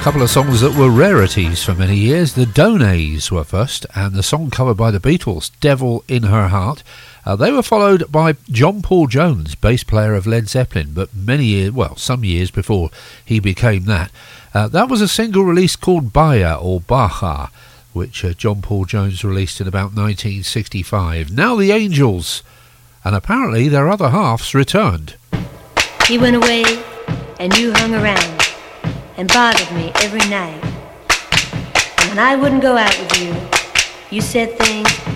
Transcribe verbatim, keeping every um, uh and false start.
couple of songs that were rarities for many years. The Donays were first, and the song covered by the Beatles, Devil in Her Heart. Uh, they were followed by John Paul Jones, bass player of Led Zeppelin, but many years, well, some years before he became that. Uh, that was a single release called Baja or Baja, which uh, John Paul Jones released in about nineteen sixty-five. Now the Angels, and apparently their other halves returned. He went away and you hung around and bothered me every night. And when I wouldn't go out with you, you said things